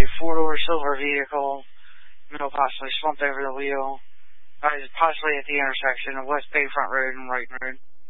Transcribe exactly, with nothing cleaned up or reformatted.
a four-door silver vehicle, middle possibly slumped over the wheel, possibly at the intersection of West Bayfront Road and Wright Road.